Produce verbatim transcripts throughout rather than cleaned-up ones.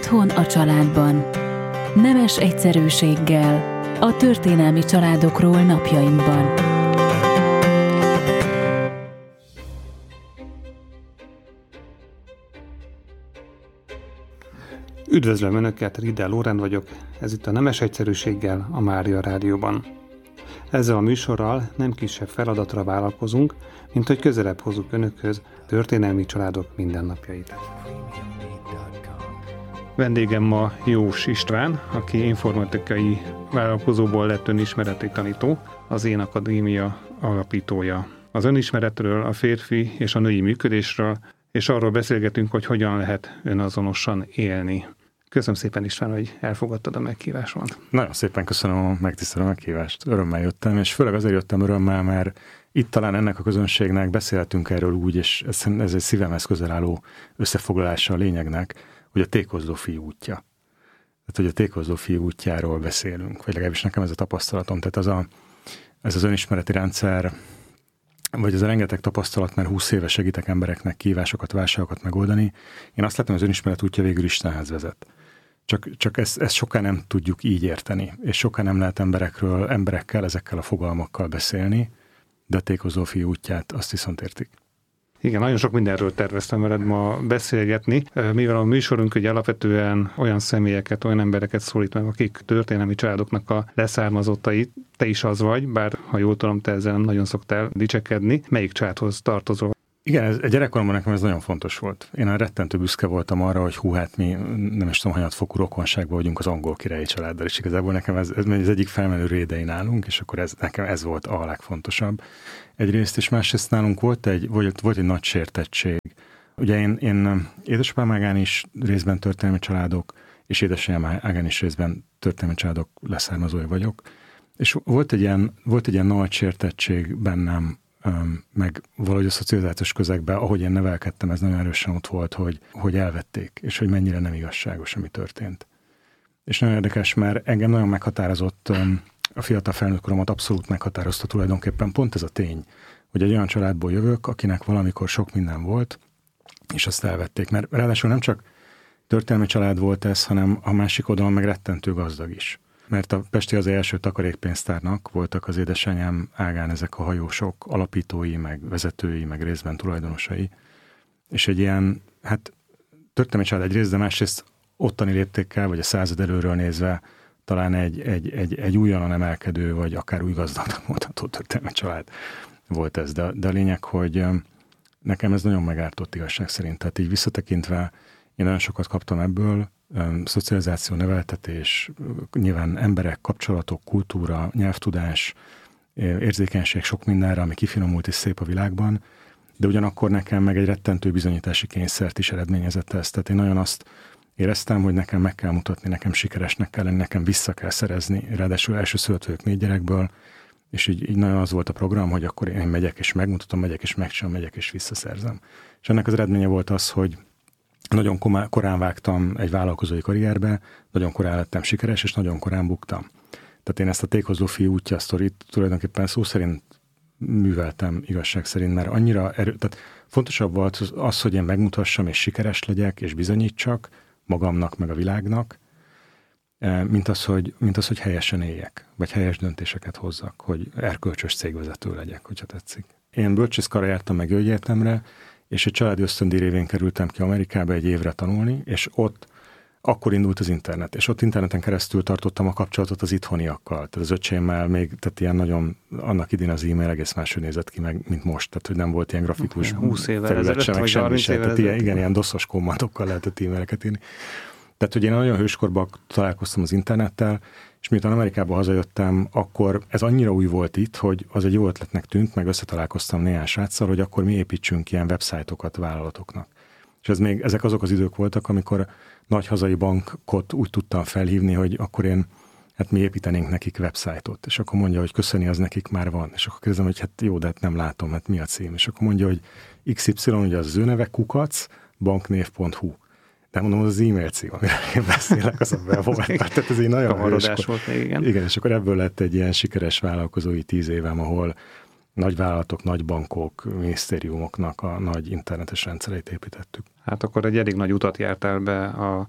Otthon a családban. Nemes egyszerűséggel a történelmi családokról napjainkban. Üdvözlöm Önöket, Riedel Lórend vagyok, ez itt a Nemes egyszerűséggel a Mária Rádióban. Ezzel a műsorral nem kisebb feladatra vállalkozunk, mint hogy közelebb hozzuk Önökhöz történelmi családok mindennapjait. Vendégem ma Jós István, aki informatikai vállalkozóból lett önismereti tanító, az Én Akadémia alapítója. Az önismeretről, a férfi és a női működésről, és arról beszélgetünk, hogy hogyan lehet önazonosan élni. Köszönöm szépen, István, hogy elfogadtad a meghívásomat. Nagyon szépen köszönöm a megtisztelő meghívást. Örömmel jöttem, és főleg azért jöttem örömmel, mert itt talán ennek a közönségnek beszéltünk erről úgy, és ez, ez egy szívemhez közel álló összefoglalása a lényegnek, hogy a tékozló fiú útja. Tehát, hogy a tékozló fiú útjáról beszélünk, vagy legalábbis nekem ez a tapasztalatom. Tehát az a, ez az önismereti rendszer, vagy ez a rengeteg tapasztalat, mert húsz éve segítek embereknek kihívásokat, válságokat megoldani. Én azt látom, hogy az önismeret útja végül Istenhez vezet. Csak, csak ezt, ezt sokan nem tudjuk így érteni, és sokan nem lehet emberekről, emberekkel, ezekkel a fogalmakkal beszélni, de a tékozló fiú útját azt viszont értik. Igen, nagyon sok mindenről terveztem veled ma beszélgetni, mivel a műsorunk ugye alapvetően olyan személyeket, olyan embereket szólít meg, akik történelmi családoknak a leszármazottai. Te is az vagy, bár ha jól tudom, te ezzel nagyon szoktál dicsekedni. Melyik családhoz tartozol? Igen, ez, gyerekkoromban nekem ez nagyon fontos volt. Én a rettentő büszke voltam arra, hogy hú, hát mi nem is tudom, hanyatfokú rokonságban vagyunk az angol királyi családdal, és igazából nekem ez, ez az egyik felmenő rédei nálunk, és akkor ez, nekem ez volt a legfontosabb. Egyrészt, és másrészt nálunk volt egy, volt, volt egy nagy sértettség. Ugye én, én édesapám ágán is részben történelmi családok, és édesanyám ágán is részben történelmi családok leszármazói vagyok. És volt egy ilyen, volt egy ilyen nagy sértettség bennem, meg valahogy a szocializációs közegben, ahogy én nevelkedtem, ez nagyon erősen ott volt, hogy, hogy elvették, és hogy mennyire nem igazságos, ami történt. És nagyon érdekes, mert engem nagyon meghatározott, a fiatal felnőtt koromat abszolút meghatározta tulajdonképpen pont ez a tény, hogy egy olyan családból jövök, akinek valamikor sok minden volt, és azt elvették. Mert ráadásul nem csak történelmi család volt ez, hanem a másik oldalon meg rettentő gazdag is. Mert a Pesti az első takarékpénztárnak voltak az édesanyám ágán ezek a hajósok alapítói, meg vezetői, meg részben tulajdonosai. És egy ilyen, hát történelmi család egyrészt, de másrészt ottani léptékkel, vagy a század előről nézve talán egy, egy, egy, egy újonnan emelkedő, vagy akár új gazdagnak mondható történelmi család volt ez. De, de a lényeg, hogy nekem ez nagyon megártott igazság szerint. Tehát így visszatekintve én nagyon sokat kaptam ebből, szocializáció, neveltetés, nyilván emberek, kapcsolatok, kultúra, nyelvtudás, érzékenység, sok mindenre, ami kifinomult és szép a világban, de ugyanakkor nekem meg egy rettentő bizonyítási kényszert is eredményezett ezt. Tehát én nagyon azt éreztem, hogy nekem meg kell mutatni, nekem sikeresnek kell lenni, nekem vissza kell szerezni, ráadásul elsőszülött vagyok négy gyerekből, és így, így nagyon az volt a program, hogy akkor én megyek és megmutatom, megyek és megcsinálom, megyek és visszaszerzem. És ennek az eredménye volt az, hogy nagyon korán vágtam egy vállalkozói karrierbe, nagyon korán lettem sikeres, és nagyon korán buktam. Tehát én ezt a tékozló fiú útja sztorit tulajdonképpen szó szerint műveltem igazság szerint, mert annyira erő, tehát fontosabb volt az, hogy én megmutassam, és sikeres legyek, és bizonyítsak magamnak, meg a világnak, mint az, hogy, mint az, hogy helyesen éljek, vagy helyes döntéseket hozzak, hogy erkölcsös cégvezető legyek, hogyha tetszik. Én bölcsészkarra jártam meg Györgyegyetemre, és egy családi ösztöndíj révén kerültem ki Amerikába egy évre tanulni, és ott akkor indult az internet, és ott interneten keresztül tartottam a kapcsolatot az itthoniakkal. Tehát az öcsémmel még, tehát ilyen nagyon, annak idén az e-mail egész máshogy nézett ki, meg, mint most, tehát hogy nem volt ilyen grafikus húsz évvel terület sem, meg semmi sem. Tehát ilyen, igen, igen. ilyen doszos kommandokkal lehetett e-maileket írni. Tehát, hogy én nagyon hőskorban találkoztam az internettel, és miután Amerikába hazajöttem, akkor ez annyira új volt itt, hogy az egy jó ötletnek tűnt, meg összetalálkoztam néhány sráccal, hogy akkor mi építsünk ilyen websájtokat vállalatoknak. És ez még, ezek azok az idők voltak, amikor nagy hazai bankot úgy tudtam felhívni, hogy akkor én, hát mi építenénk nekik websájtot. És akkor mondja, hogy köszöni, az nekik már van. És akkor kérdezem, hogy hát jó, de hát nem látom, hát mi a cím. És akkor mondja, hogy iksz ipszilon, ugye az ő neve, kukac, banknév pont hu. De mondom, az az e-mail cím, amiről én beszélek, az a webholt. Tehát ez egy nagyon kamarodás volt még, igen. Igen, és akkor ebből lett egy ilyen sikeres vállalkozói tíz évem, ahol nagy vállalatok, nagy bankok, minisztériumoknak a nagy internetes rendszereit építettük. Hát akkor egy elég nagy utat jártál be a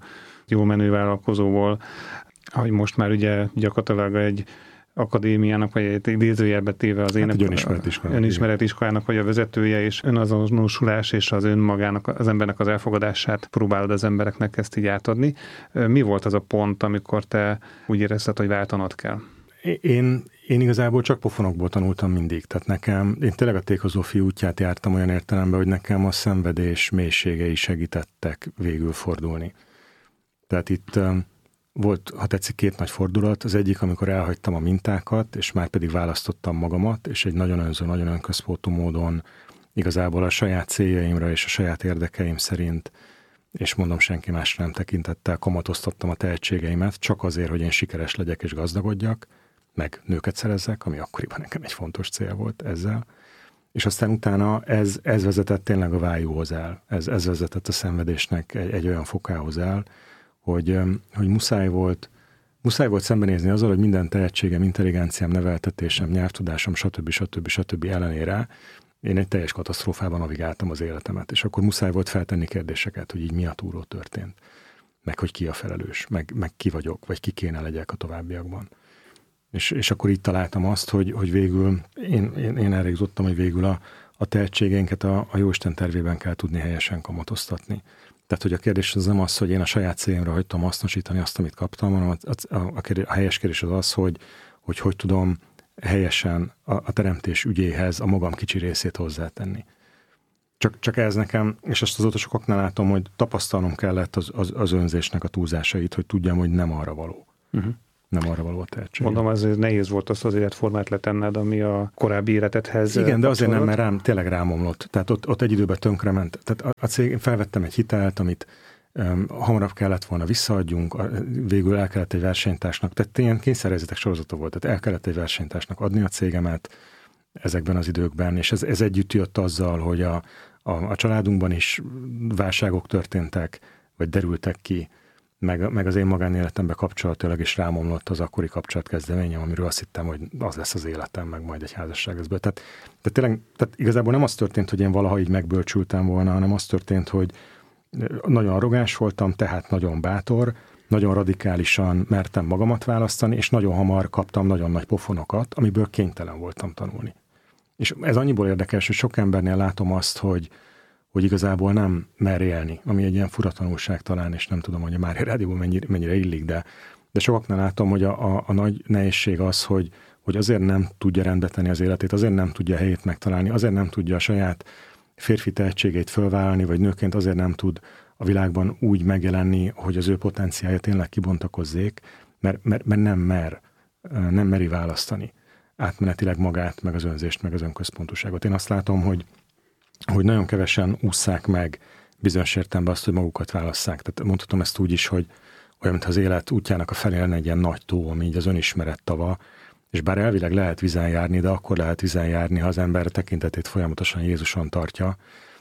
jó menő vállalkozóból, hogy most már ugye gyakorlatilag egy akadémiának, vagy egy idézőjelbe téve az hát ének, önismeretiskolának vagy a vezetője, és önazonosulás és az önmagának, az embernek az elfogadását próbálod az embereknek ezt így átadni. Mi volt az a pont, amikor te úgy érezted, hogy váltanod kell? Én, én igazából csak pofonokból tanultam mindig. Tehát nekem, én tényleg a tékozófi útját jártam olyan értelemben, hogy nekem a szenvedés mélységei segítettek végül fordulni. Tehát itt volt, ha tetszik, két nagy fordulat. Az egyik, amikor elhagytam a mintákat, és már pedig választottam magamat, és egy nagyon önző, nagyon önközpontú módon igazából a saját céljaimra és a saját érdekeim szerint, és mondom, senki másra nem tekintettel, kamatoztattam a tehetségeimet, csak azért, hogy én sikeres legyek és gazdagodjak, meg nőket szerezzek, ami akkoriban nekem egy fontos cél volt ezzel. És aztán utána ez, ez vezetett tényleg a vájúhoz el. Ez, ez vezetett a szenvedésnek egy, egy olyan fokához el, hogy, hogy muszáj volt, muszáj volt szembenézni azzal, hogy minden tehetségem, intelligenciám, neveltetésem, nyelvtudásom, stb. stb. stb. Ellenére én egy teljes katasztrófában navigáltam az életemet, és akkor muszáj volt feltenni kérdéseket, hogy így mi a túró történt, meg hogy ki a felelős, meg, meg ki vagyok, vagy ki kéne legyek a továbbiakban. És, és akkor itt találtam azt, hogy, hogy végül, én, én, én erre jutottam, hogy végül a, a tehetségeinket a, a Jóisten tervében kell tudni helyesen kamatoztatni. Tehát, hogy a kérdés az nem az, hogy én a saját céljamra hagytam hasznosítani azt, amit kaptam, hanem a, a, a, a helyes kérdés az az, hogy hogy, hogy tudom helyesen a, a teremtés ügyéhez a magam kicsi részét hozzátenni. Csak, csak ez nekem, és azt azóta sokaknál látom, hogy tapasztalnom kellett az, az, az önzésnek a túlzásait, hogy tudjam, hogy nem arra való. Uh-huh. Nem arra való a tehetség. Mondom, az nehéz volt azt az életformát letenned, ami a korábbi életedhez. Igen, de azért nem, mert rám, tényleg rámomlott. Tehát ott, ott egy időben tönkrement. Tehát a, a cég, én felvettem egy hitelt, amit um, hamarabb kellett volna visszaadjunk, a, végül el kellett egy versenytársnak, tehát ilyen kényszerhelyzetek sorozata volt, tehát el kellett egy versenytársnak adni a cégemet ezekben az időkben, és ez, ez együtt jött azzal, hogy a, a, a családunkban is válságok történtek, vagy derültek ki, Meg, meg az én magánéletemben kapcsolatilag is rámomlott az akkori kapcsolatkezdeményem, amiről azt hittem, hogy az lesz az életem, meg majd egy házasság lesz belőle. Tehát, tehát tényleg, tehát igazából nem az történt, hogy én valaha így megbölcsültem volna, hanem az történt, hogy nagyon arrogáns voltam, tehát nagyon bátor, nagyon radikálisan mertem magamat választani, és nagyon hamar kaptam nagyon nagy pofonokat, amiből kénytelen voltam tanulni. És ez annyiból érdekes, hogy sok embernél látom azt, hogy hogy igazából nem mer élni, ami egy ilyen fura tanulság talán, és nem tudom, hogy a Mária Rádióban mennyire, mennyire illik, de, de sokaknál látom, hogy a, a, a nagy nehézség az, hogy, hogy azért nem tudja rendbe tenni az életét, azért nem tudja a helyét megtalálni, azért nem tudja a saját férfi tehetségeit fölvállalni, vagy nőként azért nem tud a világban úgy megjelenni, hogy az ő potenciálja tényleg kibontakozzék, mert, mert, mert nem mer, nem meri választani átmenetileg magát, meg az önzést, meg az önközpontúságot. Én azt látom, hogy hogy nagyon kevesen ússzák meg bizonyos értelemben azt, hogy magukat válasszák. Tehát mondhatom ezt úgy is, hogy olyan, mintha az élet útjának a felé lenne egy ilyen nagy tó, ami így az önismeret tava, és bár elvileg lehet vízen járni, de akkor lehet vízen járni, ha az ember tekintetét folyamatosan Jézuson tartja,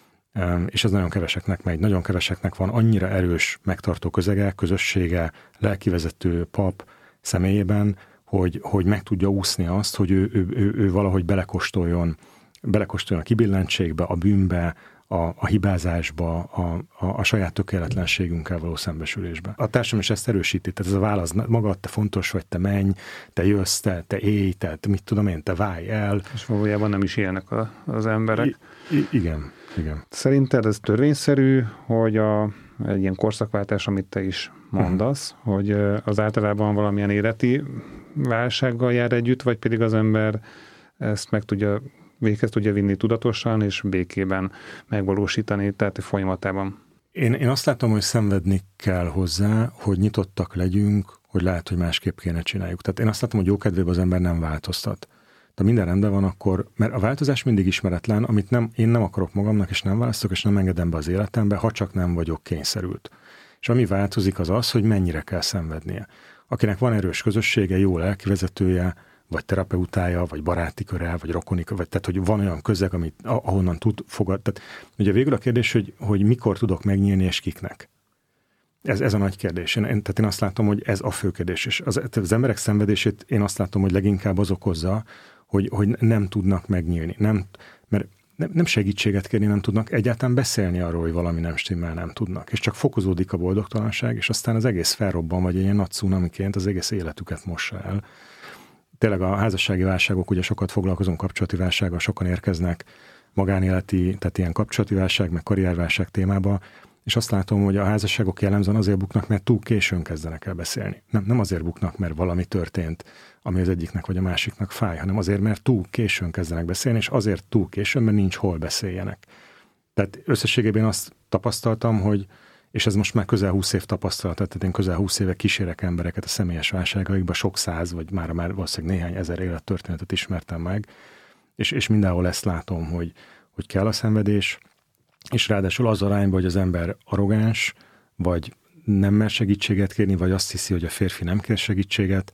és ez nagyon keveseknek megy. Nagyon keveseknek van annyira erős megtartó közege, közössége, lelkivezető pap személyében, hogy, hogy meg tudja úszni azt, hogy ő, ő, ő, ő valahogy belekóstoljon belekóstoljon a kibillentségbe, a bűnbe, a, a hibázásba, a, a, a saját tökéletlenségünkkel való szembesülésbe. A társadalom is ezt erősíti, tehát ez a válasz, magad, te fontos vagy, te menj, te jössz, te, te élj, te, mit tudom én, te válj el. És valójában nem is élnek a, az emberek. I, I, igen, igen. Szerinted ez törvényszerű, hogy a, egy ilyen korszakváltás, amit te is mondasz, uh-huh. hogy az általában valamilyen életi válsággal jár együtt, vagy pedig az ember ezt meg tudja véghez tudja vinni tudatosan és békében megvalósítani, tehát a folyamatában. Én, én azt látom, hogy szenvedni kell hozzá, hogy nyitottak legyünk, hogy lehet, hogy másképp kéne csináljuk. Tehát én azt látom, hogy jókedvében az ember nem változtat. De minden rendben van akkor, mert a változás mindig ismeretlen, amit nem, én nem akarok magamnak, és nem választok, és nem engedem be az életembe, ha csak nem vagyok kényszerült. És ami változik az az, hogy mennyire kell szenvednie. Akinek van erős közössége, jó lelkivezetője, vagy terapeutája, vagy baráti köre, vagy rokoni köre, vagy tehát, hogy van olyan közeg, amit, ahonnan tud fogad. Tehát ugye végül a kérdés, hogy, hogy mikor tudok megnyílni, és kiknek. Ez, ez a nagy kérdés. Én, tehát én azt látom, hogy ez a fő kérdés. És az, az emberek szenvedését én azt látom, hogy leginkább az okozza, hogy, hogy nem tudnak megnyílni. Nem, mert nem, nem segítséget kérni nem tudnak, egyáltalán beszélni arról, hogy valami nem stimmel, nem tudnak. És csak fokozódik a boldogtalanság, és aztán az egész felrobban, vagy egy ilyen nagy cunamiként az egész életüket mossa el. Tényleg a házassági válságok, ugye sokat foglalkozunk kapcsolati válsággal, sokan érkeznek magánéleti, tehát ilyen kapcsolati válság, meg karrierválság témába, és azt látom, hogy a házasságok jellemzően azért buknak, mert túl későn kezdenek el beszélni. Nem, nem azért buknak, mert valami történt, ami az egyiknek vagy a másiknak fáj, hanem azért, mert túl későn kezdenek beszélni, és azért túl későn, mert nincs hol beszéljenek. Tehát összességében azt tapasztaltam, hogy, és ez most már közel húsz év tapasztalat, tehát én közel húsz éve kísérek embereket a személyes válságaikba, sok száz, vagy már, már valószínűleg néhány ezer élettörténetet ismertem meg, és, és mindenhol ezt látom, hogy, hogy kell a szenvedés, és ráadásul az arányban, hogy az ember arrogáns, vagy nem mer segítséget kérni, vagy azt hiszi, hogy a férfi nem kér segítséget,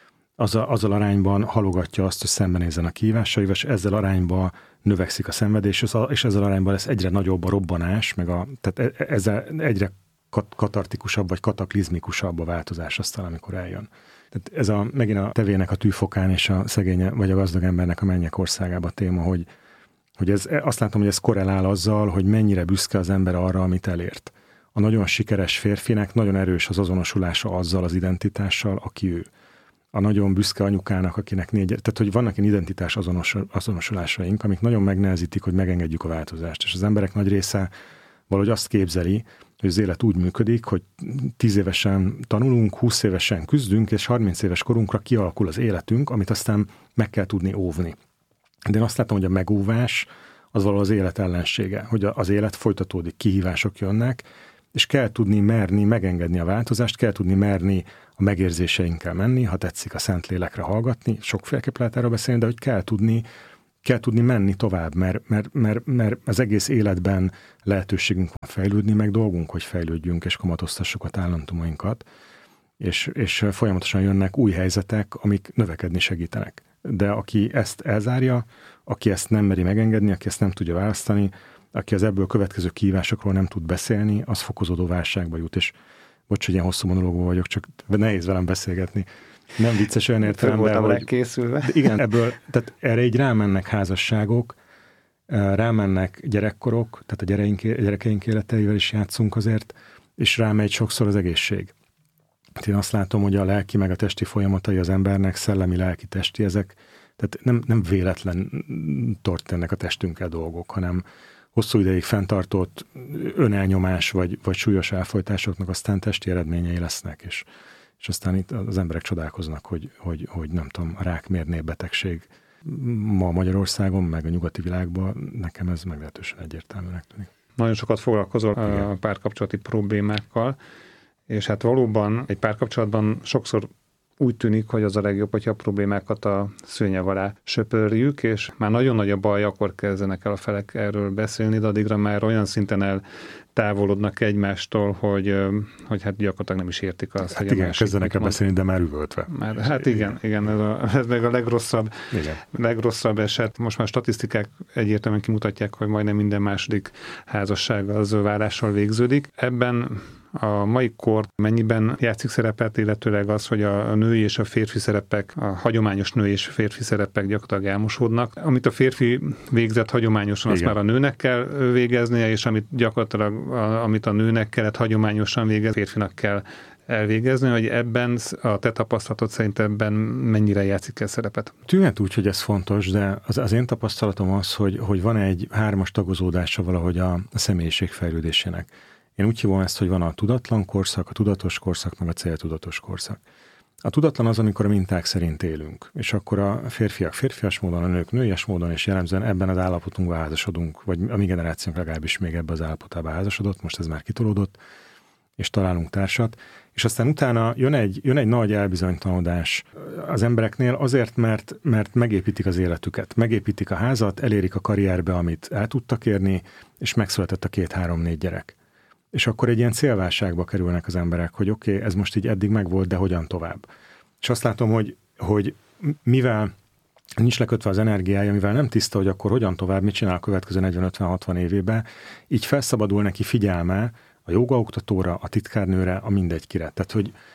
az a, azzal arányban halogatja azt, hogy szembenézzen a kihívásaival, és ezzel arányban növekszik a szenvedés, és ezzel arányban lesz egyre nagyobb a robbanás, meg a, tehát ezzel egyre kat- katartikusabb, vagy kataklizmikusabb a változás aztán, amikor eljön. Tehát ez a, megint a tevének a tűfokán, és a szegény, vagy a gazdag embernek a mennyek országába téma, hogy hogy ez, azt látom, hogy ez korrelál azzal, hogy mennyire büszke az ember arra, amit elért. A nagyon sikeres férfinek nagyon erős az azonosulása azzal az identitással, aki ő. A nagyon büszke anyukának, akinek négy... Tehát, hogy vannak ilyen identitás azonos, azonosulásaink, amik nagyon megnehezítik, hogy megengedjük a változást. És az emberek nagy része valahogy azt képzeli, hogy az élet úgy működik, hogy tíz évesen tanulunk, húsz évesen küzdünk, és harminc éves korunkra kialakul az életünk, amit aztán meg kell tudni óvni. De én azt látom, hogy a megóvás az valahol az élet ellensége, hogy az élet folytatódik, kihívások jönnek, és kell tudni merni, megengedni a változást, kell tudni merni a megérzéseinkkel menni, ha tetszik a Szentlélekre hallgatni, sokféleképp lehet erről beszélni, de hogy kell tudni, kell tudni menni tovább, mert, mert, mert, mert az egész életben lehetőségünk van fejlődni, meg dolgunk, hogy fejlődjünk és kamatoztassuk a talentumainkat, és, és folyamatosan jönnek új helyzetek, amik növekedni segítenek. De aki ezt elzárja, aki ezt nem meri megengedni, aki ezt nem tudja választani, aki az ebből következő kihívásokról nem tud beszélni, az fokozódó válságba jut. És bocs, hogy ilyen hosszú monológban vagyok, csak nehéz velem beszélgetni. Nem vicces olyan értelemben, hogy... legkészülve. Igen, ebből, tehát erre így rámennek házasságok, rámennek gyerekkorok, tehát a gyereink, gyerekeink életeivel is játszunk azért, és rámegy sokszor az egészség. Én azt látom, hogy a lelki meg a testi folyamatai az embernek, szellemi, lelki, testi, ezek, tehát nem, nem véletlen történnek a testünkkel dolgok, hanem hosszú ideig fenntartott önelnyomás vagy, vagy súlyos elfojtásoknak aztán testi eredményei lesznek, és, és aztán itt az emberek csodálkoznak, hogy, hogy, hogy nem tudom, a rák miért népbetegség ma Magyarországon, meg a nyugati világban, nekem ez meglehetősen egyértelműnek tűnik. Nagyon sokat foglalkozol a párkapcsolati problémákkal, és hát valóban egy párkapcsolatban sokszor úgy tűnik, hogy az a legjobb, hogyha a problémákat a szőnyev alá söpörjük, és már nagyon nagy a baj, akkor kezdenek el a felek erről beszélni, de addigra már olyan szinten eltávolodnak egymástól, hogy, hogy hát gyakorlatilag nem is értik azt, hát hogy igen, kezdenek el beszélni, de már üvöltve. Már, hát igen, igen, ez, a, ez meg a legrosszabb, igen. legrosszabb eset. Most már statisztikák egyértelműen kimutatják, hogy majdnem minden második házasság az válással végződik. Ebben a mai kor mennyiben játszik szerepet, illetőleg az, hogy a női és a férfi szerepek, a hagyományos női és férfi szerepek gyakorlatilag elmosódnak. Amit a férfi végzett hagyományosan, azt már a nőnek kell végeznie, és amit gyakorlatilag, amit a nőnek kellett hagyományosan végezni, férfinak kell elvégezni, hogy ebben a te tapasztalatod szerint ebben mennyire játszik el szerepet? Tűnhet úgy, hogy ez fontos, de az, az én tapasztalatom az, hogy, hogy van egy hármas tagozódása valahogy a, a személyiség fejlődésének. Én úgy hívom ezt, hogy van a tudatlan korszak, a tudatos korszak, meg a céltudatos korszak. A tudatlan az, amikor a minták szerint élünk, és akkor a férfiak férfias módon, a nők nőies módon, és jellemzően ebben az állapotunkban házasodunk, vagy a mi generációnk legalábbis még ebben az állapotában házasodott, most ez már kitolódott, és találunk társat, és aztán utána jön egy, jön egy nagy elbizonytalanodás az embereknél azért, mert, mert megépítik az életüket, megépítik a házat, elérik a karrierbe, amit el tudtak érni, és megszületett a két-három-négy gyerek. És akkor egy ilyen célválságba kerülnek az emberek, hogy oké, okay, ez most így eddig megvolt, de hogyan tovább. És azt látom, hogy, hogy mivel nincs lekötve az energiája, mivel nem tiszta, hogy akkor hogyan tovább, mit csinál a következő negyven-ötven-hatvan évében, így felszabadul neki figyelme a jógaoktatóra, a titkárnőre, a mindegykire. Tehát, hogy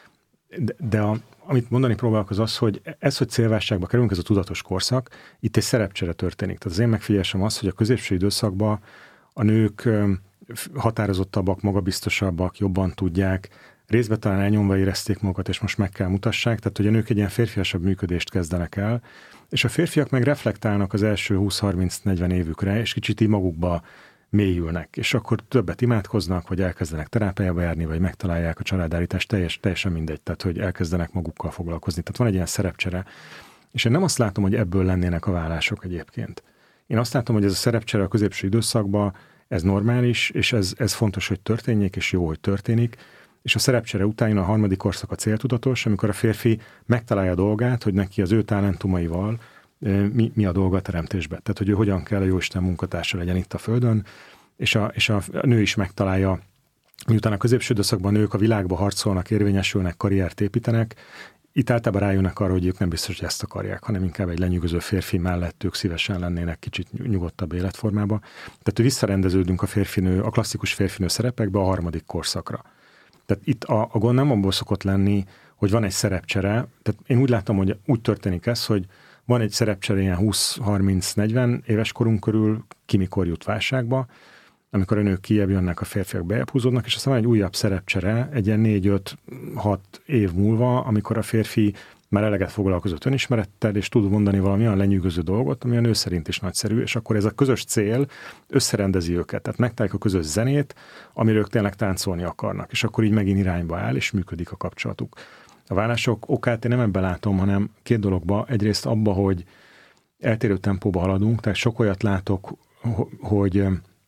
De, de a, amit mondani próbálok az az, hogy ez, hogy célválságba kerülünk, ez a tudatos korszak, itt egy szerepcsere történik. Tehát az én megfigyelésem az, hogy a középső időszakban a nők határozottabbak, magabiztosabbak, jobban tudják, részben talán elnyomva érezték magukat, és most meg kell mutassák, tehát hogy a nők egy ilyen férfiasabb működést kezdenek el, és a férfiak meg reflektálnak az első húsz-harminc-negyven évükre, és kicsit így magukba mélyülnek, és akkor többet imádkoznak, vagy elkezdenek terápiába járni, vagy megtalálják a családállítást, teljes, teljesen mindegy, tehát hogy elkezdenek magukkal foglalkozni. Tehát van egy ilyen szerepcsere, és én nem azt látom, hogy ebből lennének a vállások egyébként. Én azt látom, hogy ez a szerepcsere a középső időszakban, ez normális, és ez, ez fontos, hogy történjék, és jó, hogy történik, és a szerepcsere után a harmadik korszak a céltudatos, amikor a férfi megtalálja a dolgát, hogy neki az ő talentumaival mi, mi a dolga a teremtésben. Tehát, hogy ő hogyan kell a Jóisten munkatársa legyen itt a Földön, és a, és a nő is megtalálja, miután a középső időszakban nők a világba harcolnak, érvényesülnek, karriert építenek, itt általában rájönnek arra, hogy ők nem biztos, hogy ezt akarják, hanem inkább egy lenyűgöző férfi mellett ők szívesen lennének kicsit nyugodtabb életformába. Tehát, hogy visszarendeződünk a férfinő, a klasszikus férfinő szerepekbe a harmadik korszakra. Tehát itt a, a gond nem abból szokott lenni, hogy van egy szerepcsere, tehát én úgy látom, hogy úgy történik ez, hogy van egy szerepcsere ilyen húsz-harminc-negyven éves korunk körül, ki mikor jut válságba, amikor a nők kijebb jönnek, a férfiak bejebb húzódnak, és aztán van egy újabb szerepcsere, egy ilyen négy-öt-hat év múlva, amikor a férfi már eleget foglalkozott önismerettel, és tud mondani valami olyan lenyűgöző dolgot, ami a nő szerint is nagyszerű, és akkor ez a közös cél összerendezi őket. Tehát megtalálják a közös zenét, amiről ők tényleg táncolni akarnak, és akkor így megint irányba áll, és működik a kapcsolatuk. A vállások okát én nem ebben látom, hanem két dologba. Egyrészt abba, hogy eltérő tempóba haladunk, tehát sok olyat látok, hogy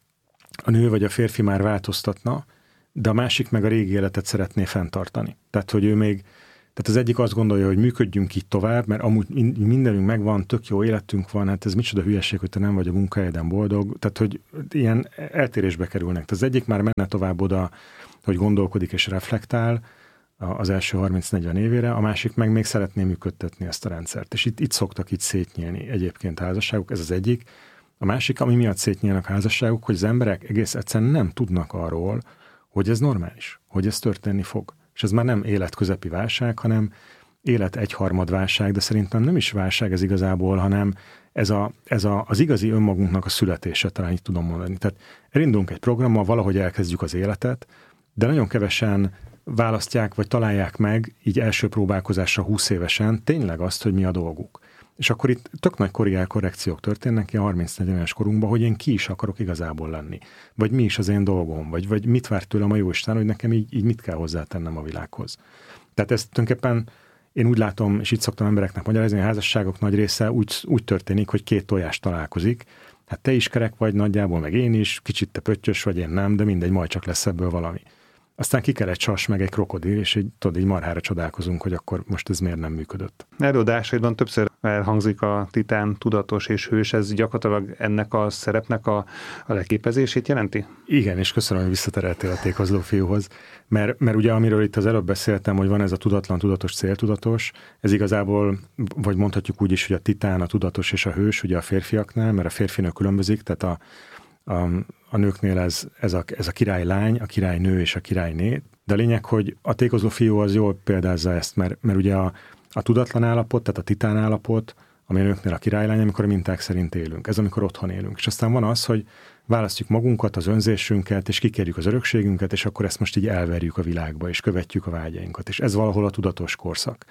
a nő vagy a férfi már változtatna, de a másik meg a régi életet szeretné fenntartani. Tehát, hogy ő még, tehát az egyik azt gondolja, hogy működjünk így tovább, mert amúgy mindenünk megvan, tök jó életünk van, hát ez micsoda hülyeség, hogy te nem vagy a munkahelyeden boldog. Tehát, hogy ilyen eltérésbe kerülnek. Tehát az egyik már menne tovább oda, hogy gondolkodik és reflektál az első harminc-negyven évére, a másik meg még szeretné működtetni ezt a rendszert. És itt, itt szoktak itt szétnyílni egyébként házasságok, ez az egyik. A másik, ami miatt szétnyílnak házasságok, hogy az emberek egész egyszerűen nem tudnak arról, hogy ez normális, hogy ez történni fog. És ez már nem életközepi válság, hanem élet egyharmad válság, de szerintem nem is válság ez igazából, hanem ez, a, ez a, az igazi önmagunknak a születése, talán így tudom mondani. Tehát elindulunk egy programmal, valahogy elkezdjük az életet, de nagyon kevesen választják, vagy találják meg így első próbálkozásra húsz évesen tényleg azt, hogy mi a dolguk. És akkor itt tök nagy korrigál korrekciók történnek ilyen harminc-negyven éves korunkban, hogy én ki is akarok igazából lenni. Vagy mi is az én dolgom, vagy, vagy mit vár tőlem a Jóisten, hogy nekem így, így mit kell hozzátennem a világhoz. Tehát ezt tulajdonképpen én úgy látom, és itt szoktam embereknek magyarázni, hogy a házasságok nagy része úgy, úgy történik, hogy két tojás találkozik. Hát te is kerek vagy nagyjából, meg én is, kicsit te pöttyös vagy, én nem, de mindegy, majd csak lesz ebből valami. Aztán ki kell egy sas, meg egy krokodil, és így, tudod, így marhára csodálkozunk, hogy akkor most ez miért nem működött. Előadásaidban többször elhangzik a titán, tudatos és hős, ez gyakorlatilag ennek a szerepnek a, a leképezését jelenti? Igen, és köszönöm, hogy visszatereltél a tékozló fiúhoz, mert, mert ugye amiről itt az előbb beszéltem, hogy van ez a tudatlan, tudatos, céltudatos, ez igazából, vagy mondhatjuk úgy is, hogy a titán, a tudatos és a hős, ugye a férfiaknál, mert a férfinő különbözik, tehát a A, a nőknél ez, ez, a, ez a királylány, a királynő és a királyné, de a lényeg, hogy a tékozló fiú az jól példázza ezt, mert, mert ugye a, a tudatlan állapot, tehát a titán állapot, ami a nőknél a királylány, amikor a minták szerint élünk. Ez amikor otthon élünk. És aztán van az, hogy választjuk magunkat, az önzésünket, és kikérjük az örökségünket, és akkor ezt most így elverjük a világba, és követjük a vágyainkat. És ez valahol a tudatos korszak.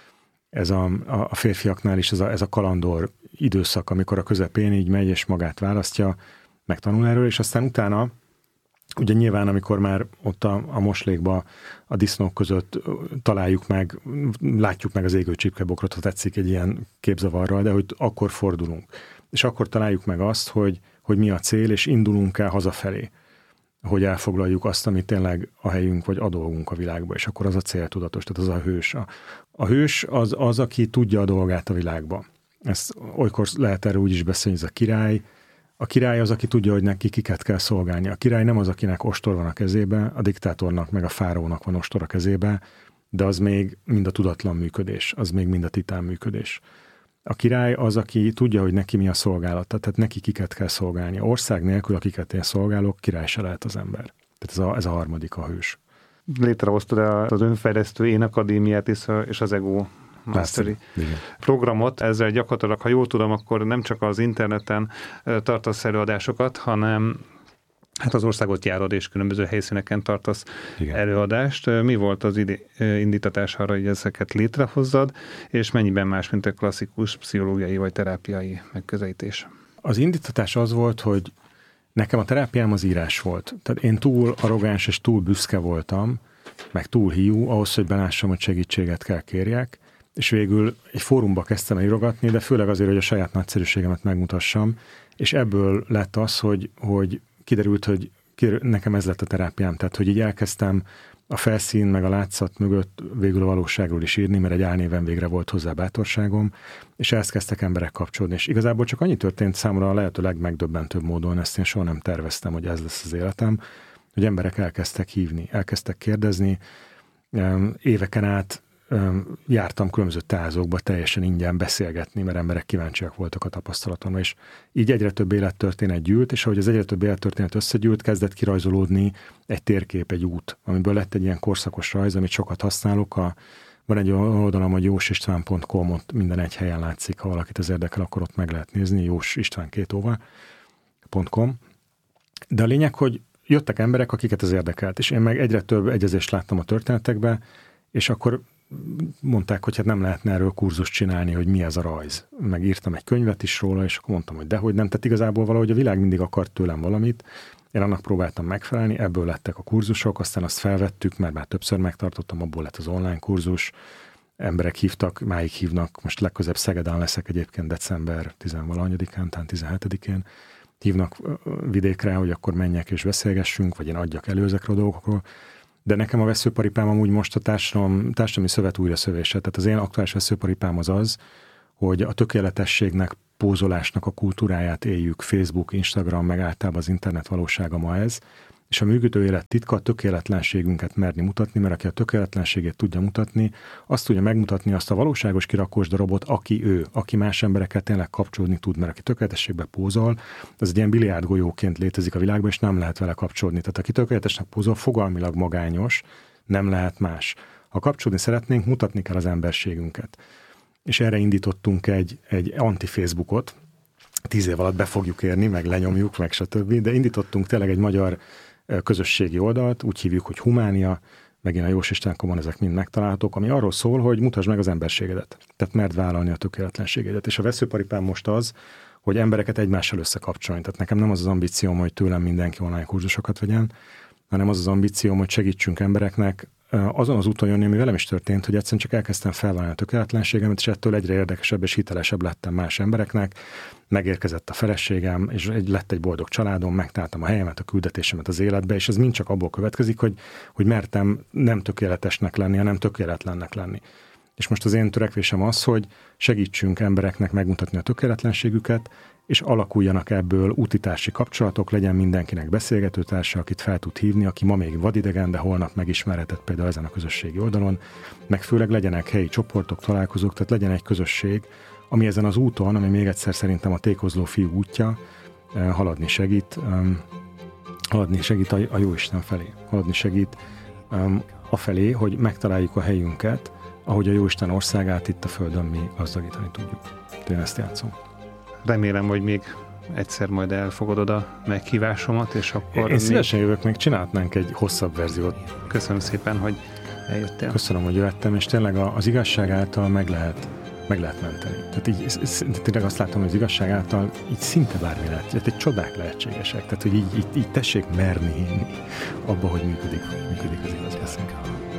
Ez a, a, a férfiaknál is ez a, ez a kalandor időszak, amikor a közepén így megy, és magát választja, megtanul erről, és aztán utána, ugye nyilván, amikor már ott a, a moslékba a disznók között találjuk meg, látjuk meg az égő csipkebokrot, ha tetszik egy ilyen képzavarral, de hogy akkor fordulunk. És akkor találjuk meg azt, hogy, hogy mi a cél, és indulunk el hazafelé, hogy elfoglaljuk azt, ami tényleg a helyünk, vagy a dolgunk a világba, és akkor az a céltudatos, tehát az a hős. A, a hős az, az, aki tudja a dolgát a világba. Ezt olykor lehet erről úgy is beszélni, ez a király. A király az, aki tudja, hogy neki kiket kell szolgálni. A király nem az, akinek ostor van a kezébe, a diktátornak meg a fáraónak van ostor a kezébe, de az még mind a tudatlan működés, az még mind a titán működés. A király az, aki tudja, hogy neki mi a szolgálata, tehát neki kiket kell szolgálni. Ország nélkül, akiket én szolgálok, király se lehet az ember. Tehát ez a, ez a harmadik, a hős. létrehoztad az önfejlesztő Én Akadémiát és az Ego Mastery programot. Ezzel gyakorlatilag, ha jól tudom, akkor nem csak az interneten tartasz előadásokat, hanem hát az országot járod, és különböző helyszíneken tartasz Igen. előadást. Mi volt az ide, indítatás arra, hogy ezeket létrehozzad, és mennyiben más, mint a klasszikus pszichológiai vagy terápiai megközelítés? Az indítatás az volt, hogy nekem a terápiám az írás volt. Tehát én túl arrogáns és túl büszke voltam, meg túl hiú, ahhoz, hogy belássam, hogy segítséget kell kérjek, és végül egy fórumba kezdtem el írogatni, de főleg azért, hogy a saját nagyszerűségemet megmutassam, és ebből lett az, hogy, hogy kiderült, hogy nekem ez lett a terápiám, tehát hogy így elkezdtem a felszín meg a látszat mögött végül a valóságról is írni, mert egy álnéven végre volt hozzá bátorságom, és ezt kezdtek emberek kapcsolódni. És igazából csak annyi történt számomra a lehető legmegdöbbentőbb módon, ezt én soha nem terveztem, hogy ez lesz az életem, hogy emberek elkezdtek hívni, elkezdtek kérdezni, éveken át jártam különböző tázókba teljesen ingyen beszélgetni, mert emberek kíváncsiak voltak a tapasztalatomra, és így egyre több élettörténet gyűlt, és ahogy az egyre több élettörténet összegyűlt, kezdett kirajzolódni egy térkép, egy út, amiből lett egy ilyen korszakos rajz, amit sokat használok. A, van egy oldalam, hogy jósistván pont com, ott minden egy helyen látszik, ha valakit az érdekel, akkor ott meg lehet nézni, jósistván két óval pont com. De a lényeg, hogy jöttek emberek, akiket az érdekelt, és én meg egyre több egyezést láttam a történetekbe, és akkor mondták, hogy hát nem lehetne erről kurzust csinálni, hogy mi ez a rajz. Megírtam egy könyvet is róla, és akkor mondtam, hogy dehogy nem. Tehát igazából valahogy a világ mindig akart tőlem valamit, én annak próbáltam megfelelni, ebből lettek a kurzusok, aztán azt felvettük, mert már többször megtartottam, abból lett az online kurzus, emberek hívtak, máig hívnak, most legközebb Szegeden leszek egyébként december tizenvalahanyadikán, talán tizenhetedikén, hívnak vidékre, hogy akkor menjek és beszélgessünk, vagy én adjak elő ezekről a dolgokról. De nekem a veszőparipám amúgy most a társadalom, társadalmi szövet újraszövése. Tehát az én aktuális veszőparipám az az, hogy a tökéletességnek, pózolásnak a kultúráját éljük, Facebook, Instagram, meg általában az internet valósága ma ez, és a működő élet titka a tökéletlenségünket merni mutatni, mert aki a tökéletlenségét tudja mutatni, azt tudja megmutatni azt a valóságos kirakós darabot, aki ő, aki más emberekkel tényleg kapcsolódni tud, mert aki tökéletességbe pózol, az egy ilyen biliárdgolyóként létezik a világban, és nem lehet vele kapcsolódni. Tehát aki tökéletesnek pózol, fogalmilag magányos, nem lehet más. Ha kapcsolódni szeretnénk, mutatni kell az emberségünket. És erre indítottunk egy, egy anti-Facebookot, tíz év alatt be fogjuk érni, meg lenyomjuk, meg stb. De indítottunk tényleg egy magyar közösségi oldalt, úgy hívjuk, hogy Humánia, megint a jósistván.com-on ezek mind megtalálhatók, ami arról szól, hogy mutasd meg az emberségedet. Tehát merd vállalni a tökéletlenségedet. És a veszőparipám most az, hogy embereket egymással összekapcsolni. Tehát nekem nem az az ambícióm, hogy tőlem mindenki online kurzusokat vegyen, hanem az az ambícióm, hogy segítsünk embereknek azon az úton jönni, ami velem is történt, hogy egyszerűen csak elkezdtem felvállalni a tökéletlenségemet, és ettől egyre érdekesebb és hitelesebb lettem más embereknek. Megérkezett a feleségem, és egy, lett egy boldog családom, megtaláltam a helyemet, a küldetésemet az életbe, és ez mind csak abból következik, hogy, hogy mertem nem tökéletesnek lenni, hanem tökéletlennek lenni. És most az én törekvésem az, hogy segítsünk embereknek megmutatni a tökéletlenségüket, és alakuljanak ebből útitársi kapcsolatok, legyen mindenkinek beszélgetőtársa, akit fel tud hívni, aki ma még vadidegen, de holnap megismerhetett például ezen a közösségi oldalon, meg főleg legyenek helyi csoportok, találkozók, tehát legyen egy közösség, ami ezen az úton, ami még egyszer szerintem a tékozló fiú útja, haladni segít, haladni segít a Jóisten felé, haladni segít afelé, hogy megtaláljuk a helyünket, ahogy a Jóisten országát itt a Földön mi gazdagítani tudjuk. Én ezt játszom. Remélem, hogy még egyszer majd elfogadod a meghívásomat, és akkor... Én szívesen jövök, még csinálhatnánk egy hosszabb verziót. Köszönöm szépen, hogy eljöttél. Köszönöm, hogy jöttem, és tényleg az igazság által meg lehet, meg lehet menteni. Tehát így tényleg azt látom, hogy az igazság által így szinte bármi lehet. Tehát egy csodák lehetségesek. Tehát, hogy így, így, így tessék merni hinni abba, hogy működik, működik az igaz beszél.